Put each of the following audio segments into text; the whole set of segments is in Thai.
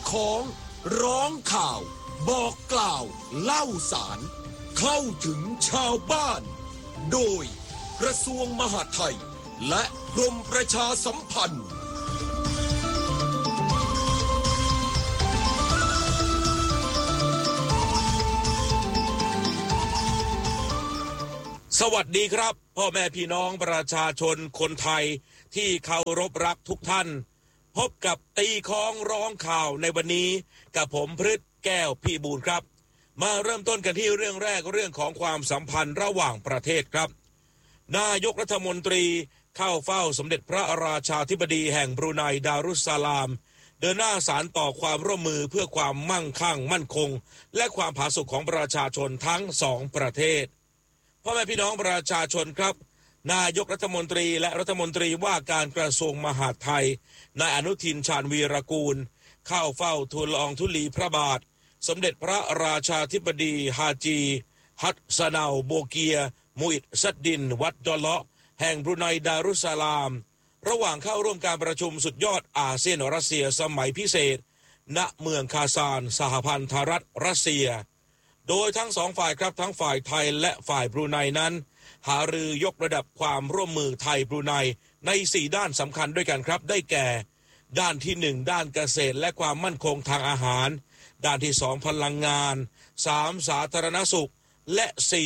ของร้องข่าวบอกกล่าวเล่าสารเข้าถึงชาวบ้านโดยกระทรวงมหาดไทยและกรมประชาสัมพันธ์สวัสดีครับพ่อแม่พี่น้องประชาชนคนไทยที่เคารพรักทุกท่านพบกับตีค้องร้องข่าวในวันนี้กับผมพฤทธิ์แก้วพี่บูลครับมาเริ่มต้นกันที่เรื่องแรกเรื่องของความสัมพันธ์ระหว่างประเทศครับนายกรัฐมนตรีเข้าเฝ้าสมเด็จพระราชาธิบดีแห่งบรูไนดารุสสลามเดินหน้าสานต่อความร่วมมือเพื่อความมั่งคั่งมั่นคงและความผาสุกของประชาชนทั้งสองประเทศพ่อแม่พี่น้องประชาชนครับนายกรัฐมนตรีและรัฐมนตรีว่าการกระทรวงมหาดไทยนายอนุทินชาญวีรกูลเข้าเฝ้าทูลละอองธุลีพระบาทสมเด็จพระราชาธิบดีฮาจีฮัดสนาโบเกียมุอิดซัดดินวัดดอเลาะแห่งบรูไนดารุสสลามระหว่างเข้าร่วมการประชุมสุดยอดอาเซียนรัสเซียสมัยพิเศษณเมืองคาซานสหพันธรัฐรัสเซียโดยทั้งสองฝ่ายครับทั้งฝ่ายไทยและฝ่ายบรูไนนั้นหารือยกระดับความร่วมมือไทยบรูไนใน4ด้านสำคัญด้วยกันครับได้แก่ด้านที่1ด้านเกษตรและความมั่นคงทางอาหารด้านที่2พลังงาน3สาธารณสุขและ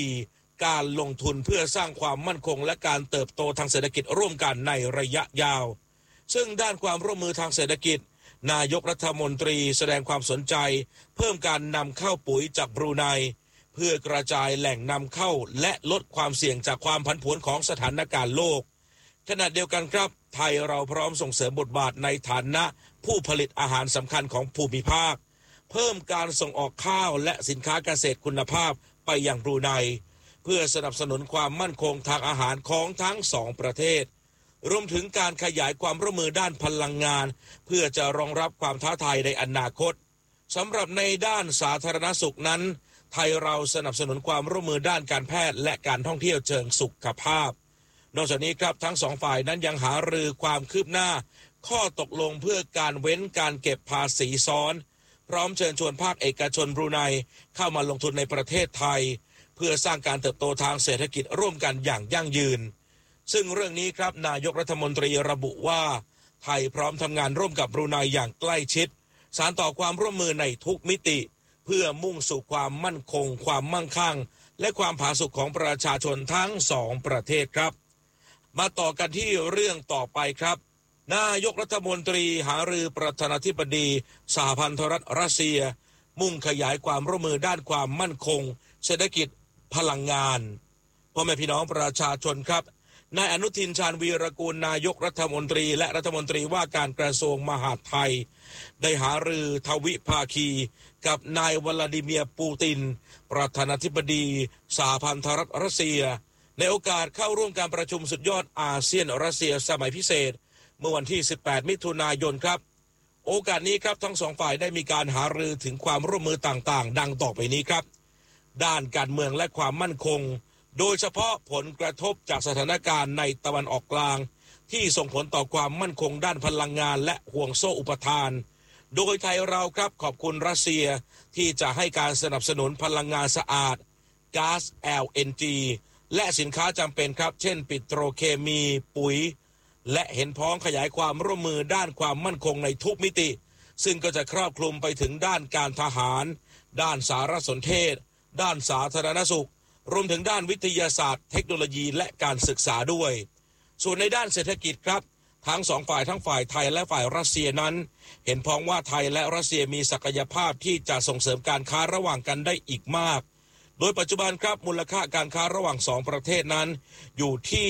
4การลงทุนเพื่อสร้างความมั่นคงและการเติบโตทางเศรษฐกิจร่วมกันในระยะยาวซึ่งด้านความร่วมมือทางเศรษฐกิจนายกรัฐมนตรีแสดงความสนใจเพิ่มการนำเข้าปุ๋ยจากบรูไนเพื่อกระจายแหล่งนำเข้าและลดความเสี่ยงจากความผันผวนของสถานการณ์โลกขณะเดียวกันครับไทยเราพร้อมส่งเสริมบทบาทในฐานะผู้ผลิตอาหารสำคัญของภูมิภาคเพิ่มการส่งออกข้าวและสินค้าเกษตรคุณภาพไปยังบรูไนเพื่อสนับสนุนความมั่นคงทางอาหารของทั้งสองประเทศรวมถึงการขยายความร่วมมือด้านพลังงานเพื่อจะรองรับความท้าทายในอนาคตสำหรับในด้านสาธารณสุขนั้นไทยเราสนับสนุนความร่วมมือด้านการแพทย์และการท่องเที่ยวเชิงสุขภาพนอกจากนี้ครับทั้งสองฝ่ายนั้นยังหารือความคืบหน้าข้อตกลงเพื่อการเว้นการเก็บภาษีซ้อนพร้อมเชิญชวนภาคเอกชนบรูไนเข้ามาลงทุนในประเทศไทยเพื่อสร้างการเติบโตทางเศรษฐกิจร่วมกันอย่างยั่งยืนซึ่งเรื่องนี้ครับนายกรัฐมนตรีระบุว่าไทยพร้อมทำงานร่วมกับบรูไนอย่างใกล้ชิดสานต่อความร่วมมือในทุกมิติเพื่อมุ่งสู่ความมั่นคงความมั่งคั่งและความผาสุกของประชาชนทั้งสองประเทศครับมาต่อกันที่เรื่องต่อไปครับนายกรัฐมนตรีหารือประธานาธิบดีสหพันธรัฐรัสเซียมุ่งขยายความร่วมมือด้านความมั่นคงเศรษฐกิจพลังงานพ่อแม่พี่น้องประชาชนครับนายอนุทินชาญวีรกูลนายกรัฐมนตรีและรัฐมนตรีว่าการกระทรวงมหาดไทยได้หารือทวิภาคีกับนายวลาดิเมียร์ปูตินประธานาธิบดีสหพันธรัฐรัสเซียในโอกาสเข้าร่วมการประชุมสุดยอดอาเซียนรัสเซียสมัยพิเศษเมื่อวันที่18มิถุนายนครับโอกาสนี้ครับทั้งสองฝ่ายได้มีการหารือถึงความร่วมมือต่างๆดังต่อไปนี้ครับด้านการเมืองและความมั่นคงโดยเฉพาะผลกระทบจากสถานการณ์ในตะวันออกกลางที่ส่งผลต่อความมั่นคงด้านพลังงานและห่วงโซ่อุปทานโดยไทยเราครับขอบคุณรัสเซียที่จะให้การสนับสนุนพลังงานสะอาดก๊าซ LNG และสินค้าจำเป็นครับเช่นปิโตรเคมีปุ๋ยและเห็นพ้องขยายความร่วมมือด้านความมั่นคงในทุกมิติซึ่งก็จะครอบคลุมไปถึงด้านการทหารด้านสารสนเทศด้านสาธารณสุขรวมถึงด้านวิทยาศาสตร์เทคโนโลยีและการศึกษาด้วยส่วนในด้านเศรษฐกิจครับทั้งสองฝ่ายทั้งฝ่ายไทยและฝ่ายรัสเซียนั้นเห็นพ้องว่าไทยและรัสเซียมีศักยภาพที่จะส่งเสริมการค้าระหว่างกันได้อีกมากโดยปัจจุบันครับมูลค่าการค้าระหว่างสองประเทศนั้นอยู่ที่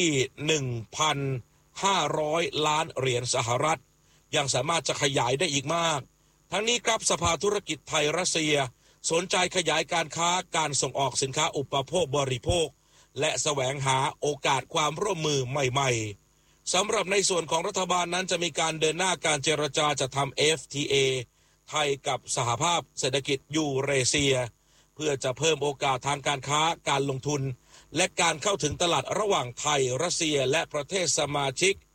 1,500 ล้านเหรียญสหรัฐยังสามารถจะขยายได้อีกมากทั้งนี้ครับสภาธุรกิจไทยรัสเซียสนใจขยายการค้าการส่งออกสินค้าอุปโภคบริโภคและแสวงหาโอกาสความร่วมมือใหม่ๆสำหรับในส่วนของรัฐบาลนั้นจะมีการเดินหน้าการเจรจาจะทำ FTA ไทยกับสหภาพเศรษฐกิจยูเรเซียเพื่อจะเพิ่มโอกาสทางการค้าการลงทุนและการเข้าถึงตลาดระหว่างไทยรัสเซียและประเทศสมาชิก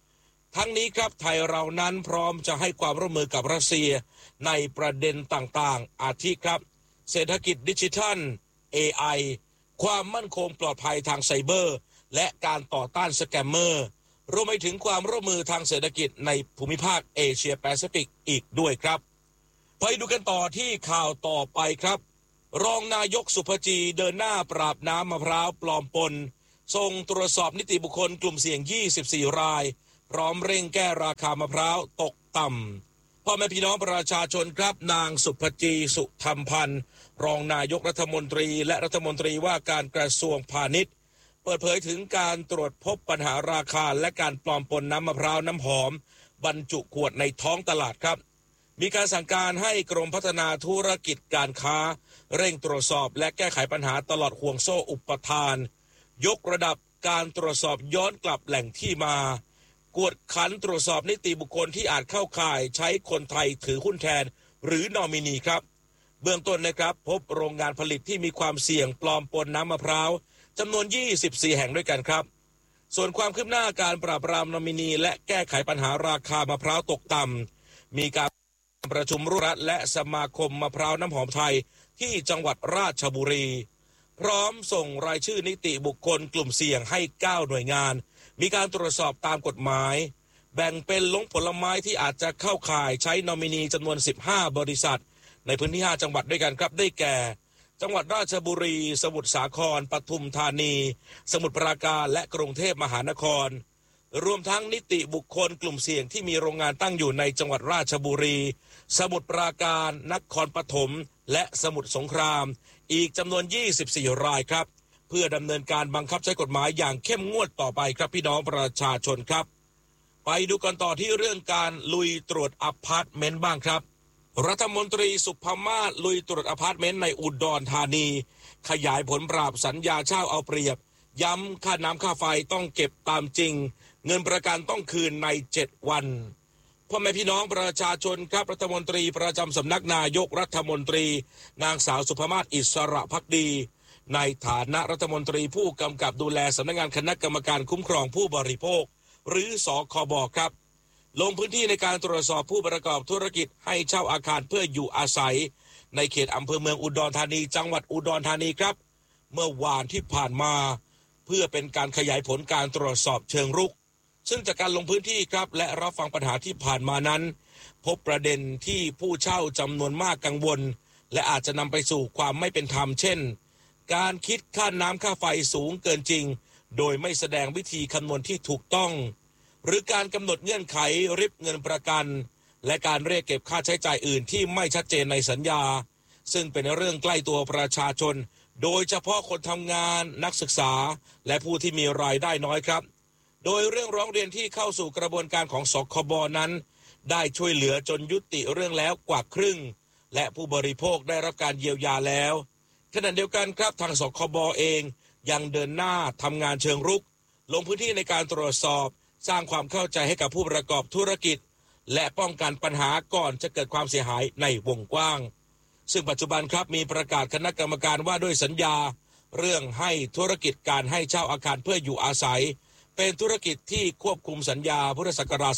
ทั้งนี้ครับไทยเรานั้นพร้อมจะให้ความร่วมมือกับรัสเซียในประเด็นต่างๆอาทิครับเศรษฐกิจดิจิทัล AI ความมั่นคงปลอดภัยทางไซเบอร์และการต่อต้านสแกมเมอร์รวมไปถึงความร่วมมือทางเศรษฐกิจในภูมิภาคเอเชียแปซิฟิกอีกด้วยครับไปดูกันต่อที่ข่าวต่อไปครับรองนายกสุภจีเดินหน้าปราบน้ำมะพร้าวปลอมปนส่งตรวจสอบนิติบุคคลกลุ่มเสี่ยง24รายพร้อมเร่งแก้ราคามะพร้าวตกต่ำพ่อแม่พี่น้องประชาชนครับนางสุภจีสุธรรมพันธ์รองนายกรัฐมนตรีและรัฐมนตรีว่าการกระทรวงพาณิชย์เปิดเผยถึงการตรวจพบปัญหาราคาและการปลอมปนน้ำมะพร้าวน้ำหอมบรรจุขวดในท้องตลาดครับมีการสั่งการให้กรมพัฒนาธุรกิจการค้าเร่งตรวจสอบและแก้ไขปัญหาตลอดห่วงโซ่อุปทานยกระดับการตรวจสอบย้อนกลับแหล่งที่มากวดขันตรวจสอบนิติบุคคลที่อาจเข้าข่ายใช้คนไทยถือหุ้นแทนหรือนอมินีครับเบื้องต้นนะครับพบโรงงานผลิตที่มีความเสี่ยงปลอมปนน้ำมะพร้าวจำนวน24แห่งด้วยกันครับส่วนความคืบหน้าการปราบปรามนอมินีและแก้ไขปัญหาราคามะพร้าวตกต่ำมีการประชุมร่วมรัฐและสมาคมมะพร้าวน้ำหอมไทยที่จังหวัดราชบุรีพร้อมส่งรายชื่อนิติบุคคลกลุ่มเสี่ยงให้9หน่วยงานมีการตรวจสอบตามกฎหมายแบ่งเป็นลงผลไม้ที่อาจจะเข้าข่ายใช้นอมินีจำนวน15บริษัทในพื้นที่5จังหวัดด้วยกันครับได้แก่จังหวัดราชบุรีสมุทรสาครปทุมธานีสมุทรปราการและกรุงเทพมหานครรวมทั้งนิติบุคคลกลุ่มเสี่ยงที่มีโรงงานตั้งอยู่ในจังหวัดราชบุรีสมุทรปราการนครปฐมและสมุทรสงครามอีกจำนวน24รายครับเพื่อดำเนินการบังคับใช้กฎหมายอย่างเข้มงวดต่อไปครับพี่น้องประชาชนครับไปดูกันต่อที่เรื่องการลุยตรวจอพาร์ตเมนต์บ้างครับรัฐมนตรีสุภมาศลุยตรวจอพาร์ตเมนต์ในอุดรธานีขยายผลปราบสัญญาเช่าเอาเปรียบย้ำค่าน้ำค่าไฟต้องเก็บตามจริงเงินประกันต้องคืนใน7วันพ่อแม่พี่น้องประชาชนครับรัฐมนตรีประจำสำนักนายกรัฐมนตรีนางสาวสุภมาศอิสระภักดีในฐานะรัฐมนตรีผู้กำกับดูแลสำนักงานคณะกรรมการคุ้มครองผู้บริโภคหรือสคบครับลงพื้นที่ในการตรวจสอบผู้ประกอบธุรกิจให้เช่าอาคารเพื่ออยู่อาศัยในเขตอำเภอเมืองอุดรธานีจังหวัดอุดรธานีครับเมื่อวานที่ผ่านมาเพื่อเป็นการขยายผลการตรวจสอบเชิงรุกซึ่งจากการลงพื้นที่ครับและรับฟังปัญหาที่ผ่านมานั้นพบประเด็นที่ผู้เช่าจำนวนมากกังวลและอาจจะนำไปสู่ความไม่เป็นธรรมเช่นการคิดค่าน้ำค่าไฟสูงเกินจริงโดยไม่แสดงวิธีคำนวณที่ถูกต้องหรือการกำหนดเงื่อนไขริบเงินประกันและการเรียกเก็บค่าใช้จ่ายอื่นที่ไม่ชัดเจนในสัญญาซึ่งเป็นเรื่องใกล้ตัวประชาชนโดยเฉพาะคนทำงานนักศึกษาและผู้ที่มีรายได้น้อยครับโดยเรื่องร้องเรียนที่เข้าสู่กระบวนการของสคบนั้นได้ช่วยเหลือจนยุติเรื่องแล้วกว่าครึ่งและผู้บริโภคได้รับการเยียวยาแล้วขณะเดียวกันครับทางสคบเองยังเดินหน้าทำงานเชิงรุกลงพื้นที่ในการตรวจสอบสร้างความเข้าใจให้กับผู้ประกอบธุรกิจและป้องกันปัญหาก่อนจะเกิดความเสียหายในวงกว้างซึ่งปัจจุบันครับมีประกาศคณะกรรมการว่าด้วยสัญญาเรื่องให้ธุรกิจการให้เช่าอาคารเพื่ออยู่อาศัยเป็นธุรกิจที่ควบคุมสัญญาพุทธศักราช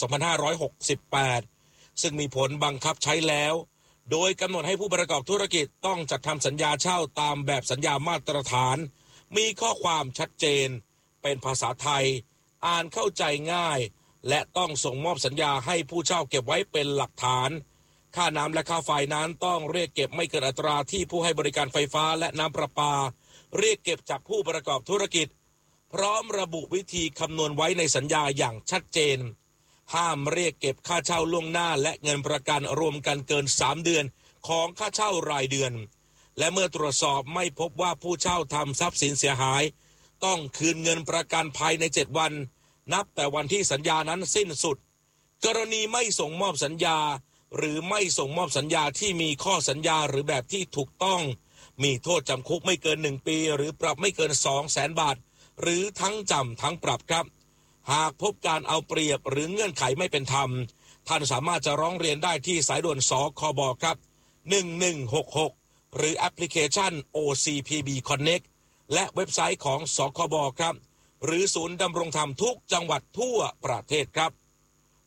2568 ซึ่งมีผลบังคับใช้แล้วโดยกำหนดให้ผู้ประกอบธุรกิจต้องจัดทำสัญญาเช่าตามแบบสัญญามาตรฐานมีข้อความชัดเจนเป็นภาษาไทยอ่านเข้าใจง่ายและต้องส่งมอบสัญญาให้ผู้เช่าเก็บไว้เป็นหลักฐานค่าน้ำและค่าไฟนั้นต้องเรียกเก็บไม่เกินอัตราที่ผู้ให้บริการไฟฟ้าและน้ำประปาเรียกเก็บจากผู้ประกอบธุรกิจพร้อมระบุวิธีคำนวณไว้ในสัญญาอย่างชัดเจนห้ามเรียกเก็บค่าเช่าล่วงหน้าและเงินประกันรวมกันเกิน3เดือนของค่าเช่ารายเดือนและเมื่อตรวจสอบไม่พบว่าผู้เช่าทำทรัพย์สินเสียหายต้องคืนเงินประกันภายใน7วันนับแต่วันที่สัญญานั้นสิ้นสุดกรณีไม่ส่งมอบสัญญาหรือไม่ส่งมอบสัญญาที่มีข้อสัญญาหรือแบบที่ถูกต้องมีโทษจำคุกไม่เกิน1ปีหรือปรับไม่เกิน200,000 บาทหรือทั้งจำทั้งปรับครับหากพบการเอาเปรียบหรือเงื่อนไขไม่เป็นธรรมท่านสามารถจะร้องเรียนได้ที่สายด่วนสคบครับ1166หรือแอปพลิเคชัน OCPB Connect และเว็บไซต์ของสคบครับหรือศูนย์ดำรงธรรมทุกจังหวัดทั่วประเทศครับ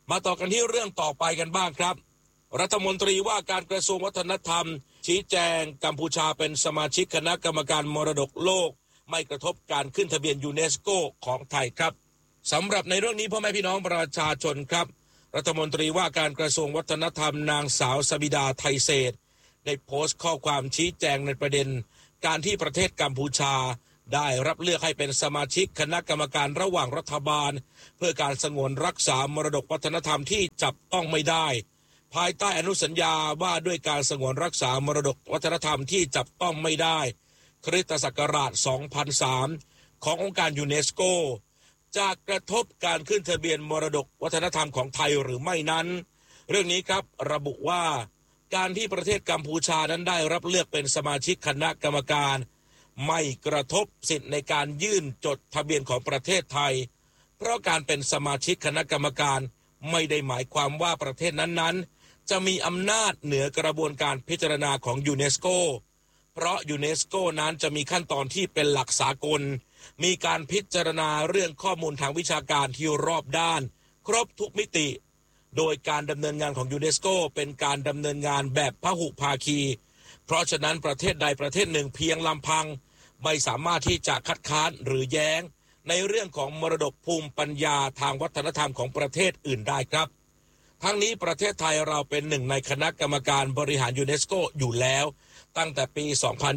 มาต่อกันที่เรื่องต่อไปกันบ้างครับรัฐมนตรีว่าการกระทรวงวัฒนธรรมชี้แจงกัมพูชาเป็นสมาชิกคณะกรรมการมรดกโลกไม่กระทบการขึ้นทะเบียนยูเนสโกของไทยครับสำหรับในเรื่องนี้พ่อแม่พี่น้องประชาชนครับรัฐมนตรีว่าการกระทรวงวัฒนธรรมนางสาวสบิดาไทยเศรษฐ์ได้โพสต์ข้อความชี้แจงในประเด็นการที่ประเทศกัมพูชาได้รับเลือกให้เป็นสมาชิกคณะกรรมการระหว่างรัฐบาลเพื่อการสงวนรักษามรดกวัฒนธรรมที่จับต้องไม่ได้ภายใต้อนุสัญญาว่าด้วยการสงวนรักษามรดกวัฒนธรรมที่จับต้องไม่ได้คริสตศักราช 2003 ขององค์การยูเนสโกจะกระทบการขึ้นทะเบียนมรดกวัฒนธรรมของไทยหรือไม่นั้นเรื่องนี้ครับระบุว่าการที่ประเทศกัมพูชานั้นได้รับเลือกเป็นสมาชิกคณะกรรมการไม่กระทบสิทธิ์ในการยื่นจดทะเบียนของประเทศไทยเพราะการเป็นสมาชิกคณะกรรมการไม่ได้หมายความว่าประเทศนั้นๆจะมีอำนาจเหนือกระบวนการพิจารณาของยูเนสโกเพราะยูเนสโกนั้นจะมีขั้นตอนที่เป็นหลักสากลมีการพิจารณาเรื่องข้อมูลทางวิชาการที่รอบด้านครบทุกมิติโดยการดำเนินงานของยูเนสโกเป็นการดำเนินงานแบบพหุภาคีเพราะฉะนั้นประเทศใดประเทศหนึ่งเพียงลำพังไม่สามารถที่จะคัดค้านหรือแย้งในเรื่องของมรดกภูมิปัญญาทางวัฒนธรรมของประเทศอื่นได้ครับทั้งนี้ประเทศไทยเราเป็นหนึ่งในคณะกรรมการบริหารยูเนสโกอยู่แล้วตั้งแต่ปี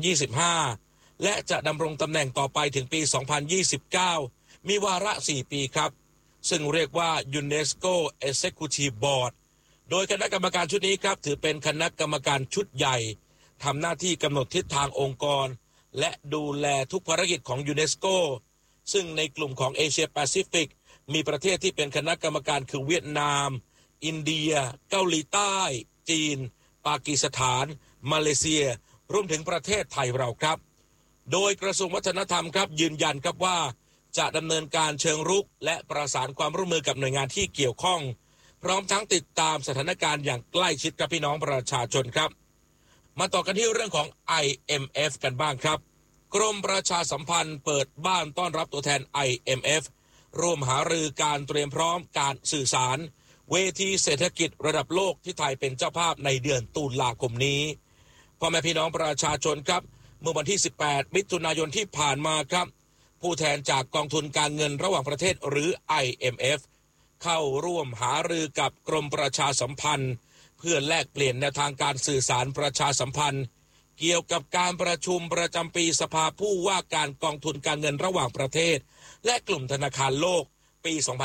2025 และจะดำรงตำแหน่งต่อไปถึงปี 2029 มีวาระ 4 ปีครับซึ่งเรียกว่า UNESCO Executive Board โดยคณะกรรมการชุดนี้ครับถือเป็นคณะกรรมการชุดใหญ่ทำหน้าที่กำหนดทิศทางองค์กรและดูแลทุกภารกิจของยูเนสโกซึ่งในกลุ่มของเอเชียแปซิฟิกมีประเทศที่เป็นคณะกรรมการคือเวียดนามอินเดียเกาหลีใต้จีนปากีสถานมาเลเซียรวมถึงประเทศไทยเราครับโดยกระทรวงวัฒนธรรมครับยืนยันครับว่าจะดำเนินการเชิงรุกและประสานความร่วมมือกับหน่วยงานที่เกี่ยวข้องพร้อมทั้งติดตามสถานการณ์อย่างใกล้ชิดกับพี่น้องประชาชนครับมาต่อกันที่เรื่องของ IMF กันบ้างครับกรมประชาสัมพันธ์เปิดบ้านต้อนรับตัวแทน IMF ร่วมหารือการเตรียมพร้อมการสื่อสารเวทีเศรษฐกิจระดับโลกที่ไทยเป็นเจ้าภาพในเดือนตุลาคมนี้พ่อแม่พี่น้องประชาชนครับเมื่อวันที่ 18 มิถุนายนที่ผ่านมาครับผู้แทนจากกองทุนการเงินระหว่างประเทศหรือ IMF เข้าร่วมหารือกับกรมประชาสัมพันธ์เพื่อแลกเปลี่ยนแนวทางการสื่อสารประชาสัมพันธ์เกี่ยวกับการประชุมประจำปีสภาผู้ว่าการกองทุนการเงินระหว่างประเทศและกลุ่มธนาคารโลกปี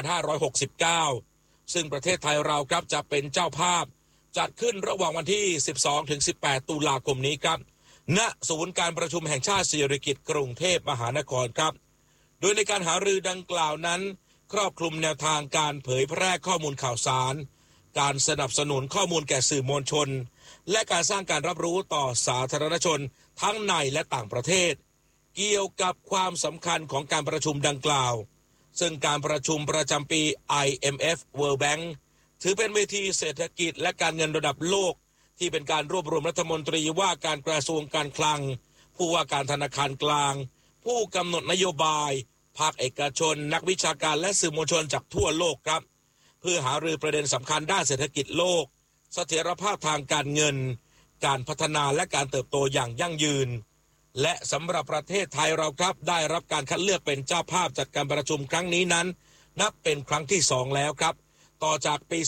2569 ซึ่งประเทศไทยเราครับจะเป็นเจ้าภาพจัดขึ้นระหว่างวันที่ 12-18 ตุลาคมนี้ครับณศูนย์การประชุมแห่งชาติสิริกิติ์กรุงเทพมหานครครับโดยในการหารือดังกล่าวนั้นครอบคลุมแนวทางการเผยแพร่ข้อมูลข่าวสารการสนับสนุนข้อมูลแก่สื่อมวลชนและการสร้างการรับรู้ต่อสาธารณชนทั้งในและต่างประเทศเกี่ยวกับความสำคัญของการประชุมดังกล่าวซึ่งการประชุมประจำปี IMF World Bank ถือเป็นเวทีเศรษฐกิจและการเงินระดับโลกที่เป็นการรวบรวมรัฐมนตรีว่าการกระทรวงการคลังผู้ว่าการธนาคารกลางผู้กำหนดนโยบายภาคเอกชนนักวิชาการและสื่อมวลชนจากทั่วโลกครับเพื่อหารือประเด็นสำคัญด้านเศรษฐกิจโลกเสถียรภาพทางการเงินการพัฒนาและการเติบโตอย่างยั่งยืนและสำหรับประเทศไทยเราครับได้รับการคัดเลือกเป็นเจ้าภาพจัดการประชุมครั้งนี้นั้นนับเป็นครั้งที่2แล้วครับต่อจากปี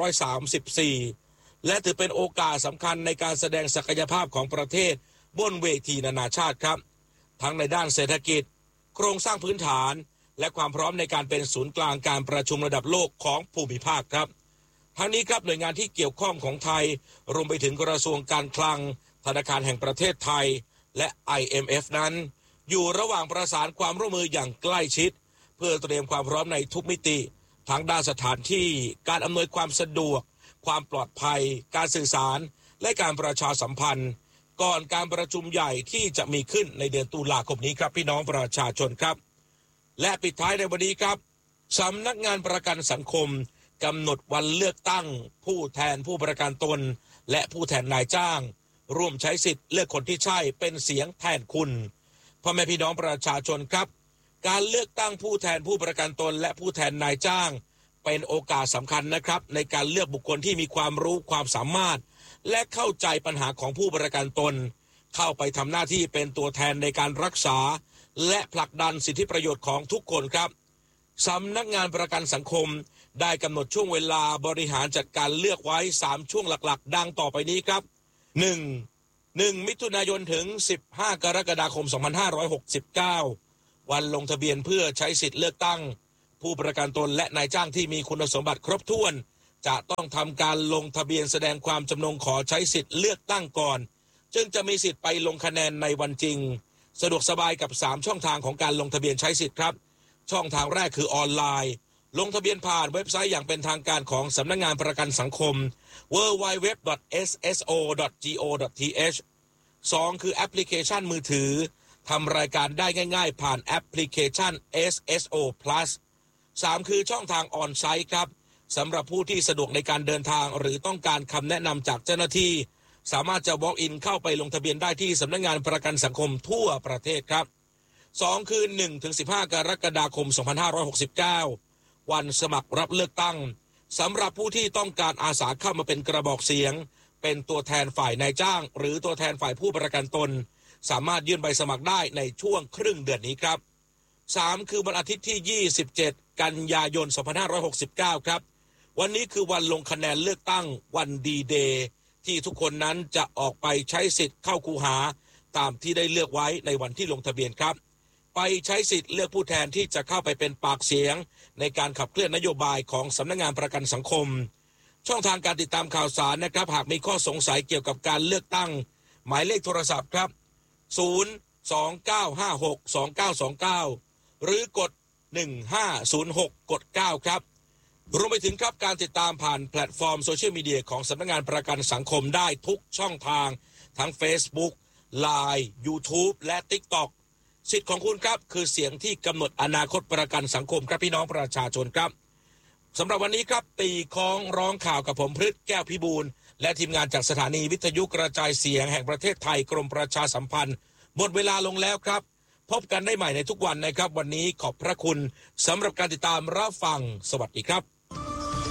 2534 และถือเป็นโอกาสสำคัญในการแสดงศักยภาพของประเทศบนเวทีนานาชาติครับทั้งในด้านเศรษฐกิจโครงสร้างพื้นฐานและความพร้อมในการเป็นศูนย์กลางการประชุมระดับโลกของภูมิภาคครับทั้งนี้ครับหน่วยงานที่เกี่ยวข้องของไทยรวมไปถึงกระทรวงการคลังธนาคารแห่งประเทศไทยและ IMF นั้นอยู่ระหว่างประสานความร่วมมืออย่างใกล้ชิดเพื่อเตรียมความพร้อมในทุกมิติทั้งด้านสถานที่การอำนวยความสะดวกความปลอดภัยการสื่อสารและการประชาสัมพันธ์ก่อนการประชุมใหญ่ที่จะมีขึ้นในเดือนตุลาคมนี้ครับพี่น้องประชาชนครับและปิดท้ายในวันนี้ครับสำนักงานประกันสังคมกำหนดวันเลือกตั้งผู้แทนผู้ประกันตนและผู้แทนนายจ้างร่วมใช้สิทธิ์เลือกคนที่ใช่เป็นเสียงแทนคุณพ่อแม่พี่น้องประชาชนครับการเลือกตั้งผู้แทนผู้ประกันตนและผู้แทนนายจ้างเป็นโอกาสสำคัญนะครับในการเลือกบุคคลที่มีความรู้ความสามารถและเข้าใจปัญหาของผู้ประกันตนเข้าไปทำหน้าที่เป็นตัวแทนในการรักษาและผลักดันสิทธิประโยชน์ของทุกคนครับสำนักงานประกันสังคมได้กำหนดช่วงเวลาบริหารจัดการเลือกไว้3ช่วงหลักๆดังต่อไปนี้ครับ 1. มิถุนายนถึง15กรกฎาคม2569วันลงทะเบียนเพื่อใช้สิทธิ์เลือกตั้งผู้ประกันตนและนายจ้างที่มีคุณสมบัติครบถ้วนจะต้องทำการลงทะเบียนแสดงความจำนงขอใช้สิทธิ์เลือกตั้งก่อนจึงจะมีสิทธิ์ไปลงคะแนนในวันจริงสะดวกสบายกับ3ช่องทางของการลงทะเบียนใช้สิทธิ์ครับช่องทางแรกคือออนไลน์ลงทะเบียนผ่านเว็บไซต์อย่างเป็นทางการของสำนักงานประกันสังคม www.sso.go.th 2 คือแอปพลิเคชันมือถือทำรายการได้ง่ายๆผ่านแอปพลิเคชัน SSO Plus 3 คือช่องทางออนไซต์ครับสำหรับผู้ที่สะดวกในการเดินทางหรือต้องการคำแนะนำจากเจ้าหน้าที่สามารถจะ walk in เข้าไปลงทะเบียนได้ที่สำนักงานประกันสังคมทั่วประเทศครับ2 คือ 1-15 กรกฎาคม 2569วันสมัครรับเลือกตั้งสำหรับผู้ที่ต้องการอาสาเข้ามาเป็นกระบอกเสียงเป็นตัวแทนฝ่ายนายจ้างหรือตัวแทนฝ่ายผู้ประกันตนสามารถยื่นใบสมัครได้ในช่วงครึ่งเดือนนี้ครับ3 คือวันอาทิตย์ที่27กันยายน2569ครับวันนี้คือวันลงคะแนนเลือกตั้งวันดีเดย์ที่ทุกคนนั้นจะออกไปใช้สิทธิ์เข้าคูหาตามที่ได้เลือกไว้ในวันที่ลงทะเบียนครับไปใช้สิทธิ์เลือกผู้แทนที่จะเข้าไปเป็นปากเสียงในการขับเคลื่อนนโยบายของสำนักงานประกันสังคมช่องทางการติดตามข่าวสารนะครับหากมีข้อสงสัยเกี่ยวกับการเลือกตั้งหมายเลขโทรศัพท์ครับ029562929หรือกด1506กด9ครับรวมไปถึงครับการติดตามผ่านแพลตฟอร์มโซเชียลมีเดียของสำนักงานประกันสังคมได้ทุกช่องทางทั้ง Facebook Line YouTube และ TikTok สิทธิ์ของคุณครับคือเสียงที่กำหนดอนาคตประกันสังคมครับพี่น้องประชาชนครับสำหรับวันนี้ครับตีค้องร้องข่าวกับผมพฤทธิ์แก้วพิบูลและทีมงานจากสถานีวิทยุกระจายเสียงแห่งประเทศไทยกรมประชาสัมพันธ์หมดเวลาลงแล้วครับพบกันได้ใหม่ในทุกวันนะครับวันนี้ขอบพระคุณสำหรับการติดตามรับฟังสวัสดีครับ